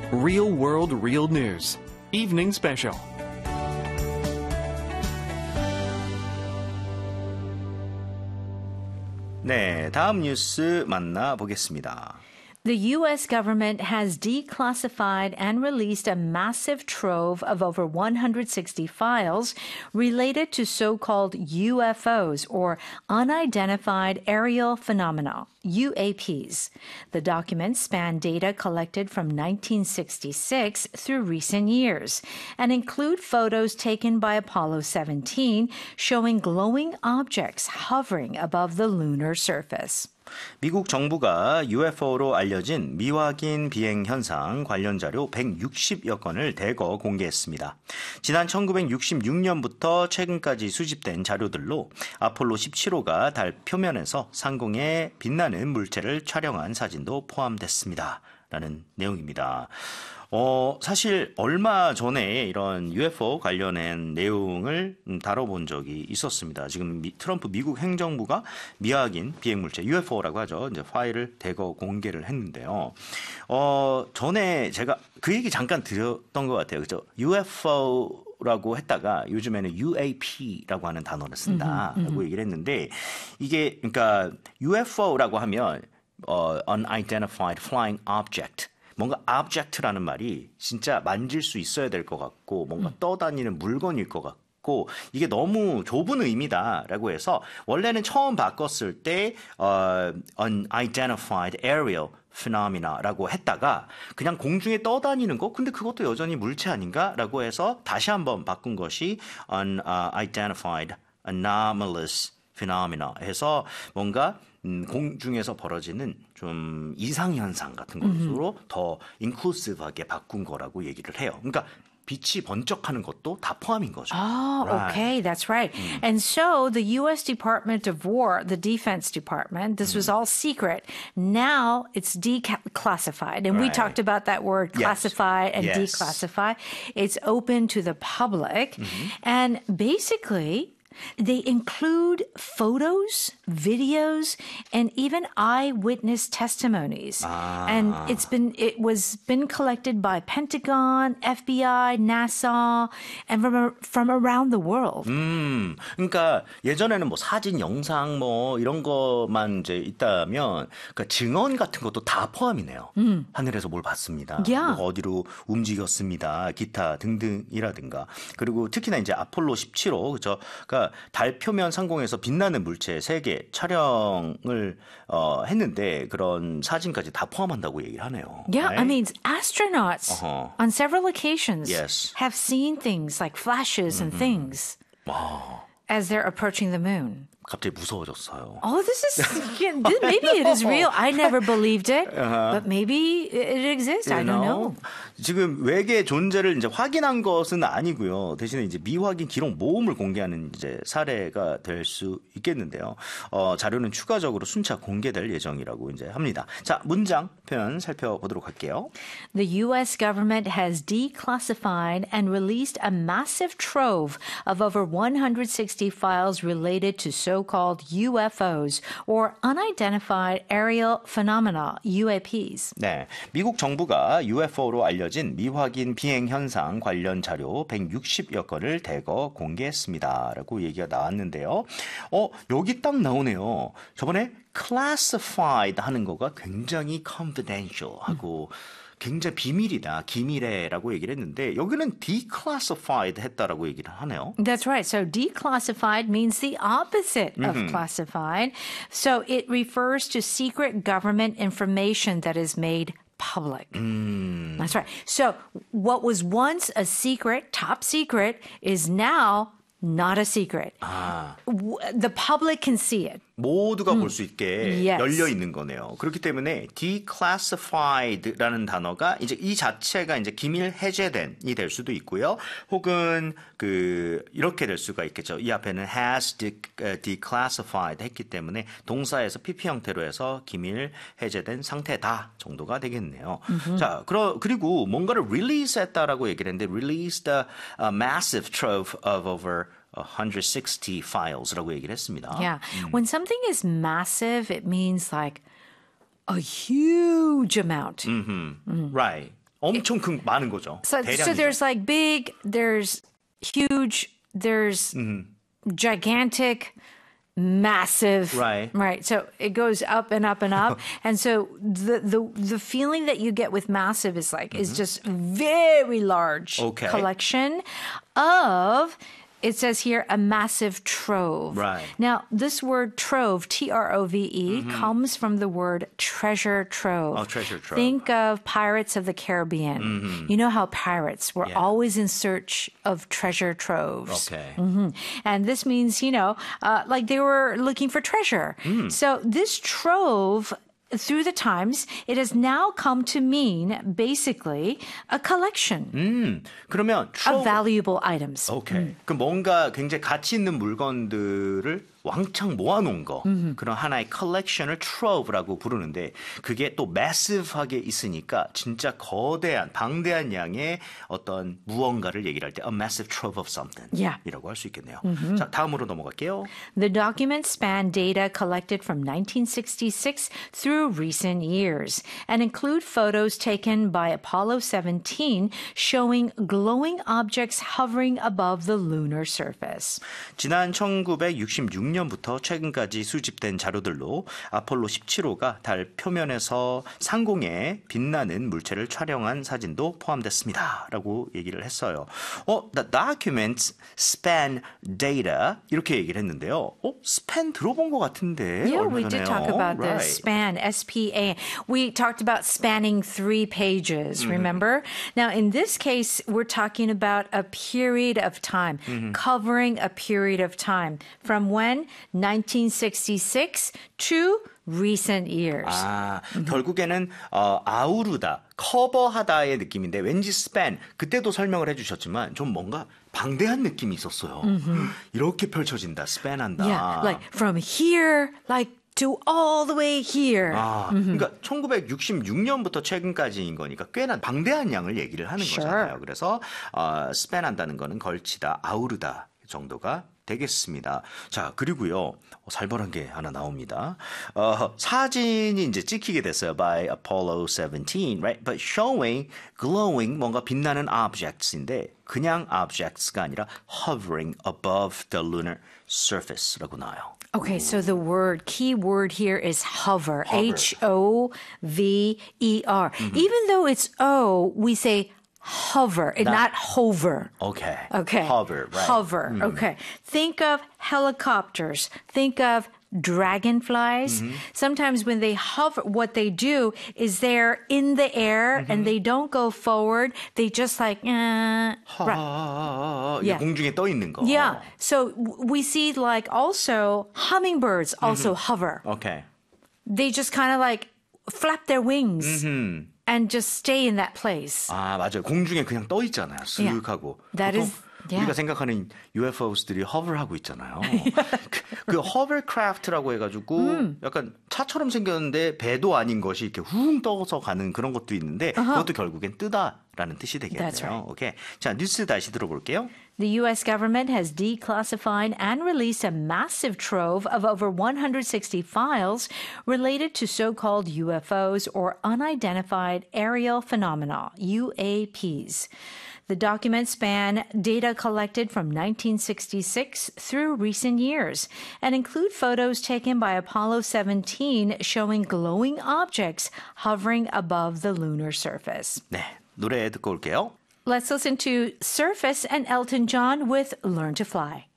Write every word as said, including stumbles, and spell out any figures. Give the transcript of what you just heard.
Real World Real News Evening Special. 네, 다음 뉴스 만나보겠습니다. The U S government has declassified and released a massive trove of over one hundred sixty files related to so-called U F Os, or Unidentified Aerial Phenomena, U A Ps. The documents span data collected from nineteen sixty-six through recent years and include photos taken by Apollo seventeen showing glowing objects hovering above the lunar surface. 미국 정부가 유에프오로 알려진 미확인 비행 현상 관련 자료 백육십여 건을 대거 공개했습니다. 지난 천구백육십육 년부터 최근까지 수집된 자료들로 아폴로 십칠 호가 달 표면에서 상공에 빛나는 물체를 촬영한 사진도 포함됐습니다. 라는 내용입니다. 어, 사실 얼마 전에 이런 유에프오 관련한 내용을 다뤄본 적이 있었습니다. 지금 미, 트럼프 미국 행정부가 미확인 비행물체 유에프오라고 하죠. 이제 파일을 대거 공개를 했는데요. 어, 전에 제가 그 얘기 잠깐 드렸던 것 같아요. 그죠? 유에프오 라고 했다가 요즘에는 유에이피라고 하는 단어를 쓴다라고 mm-hmm, mm-hmm. 얘기를 했는데 이게 그러니까 유에프오라고 하면 어, unidentified flying object. 뭔가 object라는 말이 진짜 만질 수 있어야 될 것 같고 뭔가 음. 떠다니는 물건일 것 같고 이게 너무 좁은 의미다라고 해서 원래는 처음 바꿨을 때 어, unidentified aerial phenomena라고 했다가 그냥 공중에 떠다니는 거 근데 그것도 여전히 물체 아닌가라고 해서 다시 한번 바꾼 것이 unidentified anomalous phenomena 해서 뭔가 음, 공중에서 벌어지는 좀 이상현상 같은 것으로 mm-hmm. 더 인클루시브하게 바꾼 거라고 얘기를 해요. 그러니까 빛이 번쩍하는 것도 다 포함인 거죠. Oh, right. okay, that's right. Mm. And so the U S Department of War, the Defense Department, this mm. was all secret. Now it's declassified. And right. we talked about that word classify yes. and yes. declassify. It's open to the public. Mm-hmm. And basically, they include photos, videos, and even eyewitness testimonies. Ah. And it's been it was been collected by Pentagon, F B I, NASA, and from from around the world. 음, 그러니까 예전에는 뭐 사진, 영상 뭐 이런 것만 이제 있다면 그러니까 증언 같은 것도 다 포함이네요. 음. 하늘에서 뭘 봤습니다. Yeah. 뭐 어디로 움직였습니다. 기타 등등이라든가. 그리고 특히나 이제 아폴로 십칠 호 그죠? 그러니까 달 표면 상공에서 빛나는 물체 세 개 촬영을 어, 했는데 그런 사진까지 다 포함한다고 얘기를 하네요. Yeah, right? I mean astronauts uh-huh. on several occasions yes. have seen things like flashes and mm-hmm. things wow. as they're approaching the moon. 갑자기 무서워졌어요. Oh, this is maybe it is real. I never believed it, uh-huh. but maybe it exists. You I don't know? know. 지금 외계 존재를 이제 확인한 것은 아니고요. 대신에 이제 미확인 기록 모음을 공개하는 이제 사례가 될 수 있겠는데요. 어, 자료는 추가적으로 순차 공개될 예정이라고 이제 합니다. 자, 문장 표현 살펴보도록 할게요. The U S government has declassified and released a massive trove of over one hundred sixty files related to so-called U F Os, or Unidentified Aerial Phenomena, U A Ps. 네, 미국 정부가 유에프오로 알려진 미확인 비행 현상 관련 자료 백육십여 건을 대거 공개했습니다. 라고 얘기가 나왔는데요. 어, 여기 딱 나오네요. 저번에 classified 하는 거가 굉장히 confidential 하고 음. 굉장히 비밀이다, 기밀해라고 얘기를 했는데 여기는 declassified 했다라고 얘기를 하네요. That's right. So declassified means the opposite of mm-hmm. classified. So it refers to secret government information that is made public. Mm. That's right. So what was once a secret, top secret, is now not a secret. 아. The public can see it. 모두가 음. 볼 수 있게 yes. 열려 있는 거네요. 그렇기 때문에 declassified라는 단어가 이제 이 자체가 이제 기밀 해제된이 될 수도 있고요. 혹은 그 이렇게 될 수가 있겠죠. 이 앞에는 has declassified 했기 때문에 동사에서 피피 형태로 해서 기밀 해제된 상태다 정도가 되겠네요. Mm-hmm. 자, 그러, 그리고 뭔가를 release했다라고 얘기를 했는데 released a, a massive trove of over one hundred sixty files라고 얘기를 했습니다. Yeah. 음. When something is massive, it means like a huge amount. Mm-hmm. Mm. Right. 엄청 큰 많은 거죠. So, 대량이죠. so there's like big, there's huge, there's mm-hmm. gigantic, massive. Right. Right. So it goes up and up and up. And so the, the the feeling that you get with massive is like mm-hmm. is just very large okay. collection of, it says here, a massive trove. Right. Now, this word trove, T R O V E, mm-hmm. comes from the word treasure trove. Oh, treasure trove. Think of Pirates of the Caribbean. Mm-hmm. You know how pirates were yeah. always in search of treasure troves. Okay. Mm-hmm. And this means, you know, uh, like they were looking for treasure. Mm. So this trove, through the times, it has now come to mean basically a collection 음, 그러면 트로브... of valuable items. 오케이. 음. 그 뭔가 굉장히 가치 있는 물건들을 왕창 모아놓은 거 음흠. 그런 하나의 컬렉션을 trove라고 부르는데 그게 또 massive하게 있으니까 진짜 거대한 방대한 양의 어떤 무언가를 얘기를 할 때 a massive trove of something yeah. 이라고 할 수 있겠네요. 음흠. 자, 다음으로 넘어갈게요. The documents span data collected from nineteen sixty-six through recent years and include photos taken by Apollo seventeen showing glowing objects hovering above the lunar surface. 지난 천구백육십육 년부터 최근까지 수집된 자료들로 아폴로 십칠 호가 달 표면에서 상공에 빛나는 물체를 촬영한 사진도 포함됐습니다. 라고 얘기를 했어요. 어, the documents span data 이렇게 얘기를 했는데요. 어, span 들어본 것 같은데. Yeah, 얼마 we did 전에요. talk about right. the span, S P A. We talked about spanning three pages, mm-hmm. remember? Now, in this case, we're talking about a period of time, mm-hmm. covering a period of time. From when? nineteen sixty-six to recent years. 아, mm-hmm. 결국에는 어, 아우르다, 커버하다의 느낌인데 왠지 span, 그때도 설명을 해주셨지만 좀 뭔가 방대한 느낌이 있었어요. Mm-hmm. 이렇게 펼쳐진다, span한다. Yeah, like from here, like to all the way here. 아, mm-hmm. 그러니까 천구백육십육 년부터 최근까지인 거니까 꽤나 방대한 양을 얘기를 하는 sure. 거잖아요. 그래서 어, span한다는 거는 걸치다, 아우르다 정도가 되겠습니다. 자, 그리고요. 살벌한 게 하나 나옵니다. 어, 사진이 이제 찍히게 됐어요. by Apollo seventeen, right? But showing glowing 뭔가 빛나는 objects인데 그냥 objects가 아니라 hovering above the lunar surface라고 나와요. Okay, so the word, key word here is hover. hover. H O V E R. Mm-hmm. Even though it's O, we say hover, not, not hover. Okay. Okay. Hover, right. Hover, mm. okay. Think of helicopters. Think of dragonflies. Mm-hmm. Sometimes when they hover, what they do is they're in the air mm-hmm. and they don't go forward. They just like, uh, right. yeah. 공중에 떠 있는 거. Yeah. So we see like also hummingbirds also mm-hmm. hover. Okay. They just kind of like flap their wings. Mm-hmm. And just stay in that place. 아, 맞아요. 공중에 그냥 떠 있잖아요. 쓱 yeah. 하고. That is, yeah. 우리가 생각하는 유에프오스들이 hover하고 있잖아요. 그, 그 hovercraft라고 해가지고 음. 약간 차처럼 생겼는데 배도 아닌 것이 이렇게 훅 떠서 가는 그런 것도 있는데 uh-huh. 그것도 결국엔 뜨다라는 뜻이 되겠네요. That's right. 오케이. 자, 뉴스 다시 들어볼게요. The U S government has declassified and released a massive trove of over one hundred sixty files related to so-called U F Os or unidentified aerial phenomena, U A Ps. The documents span data collected from nineteen sixty-six through recent years and include photos taken by Apollo seventeen showing glowing objects hovering above the lunar surface. 네, 노래 듣고 올게요. Let's listen to Surface and Elton John with Learn to Fly.